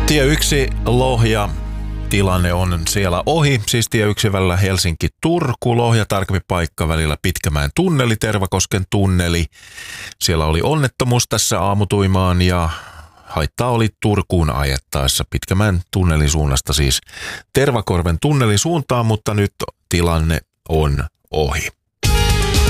Tie 1 Lohja. Tilanne on siellä ohi, siis tie 1 välillä Helsinki-Turku, Lohja, tarkempi paikka välillä Pitkämäen tunneli, Tervakosken tunneli. Siellä oli onnettomuus tässä aamutuimaan ja haittaa oli Turkuun ajettaessa Pitkämäen tunnelin suunnasta siis Tervakorven tunnelin suuntaan, mutta nyt tilanne on ohi.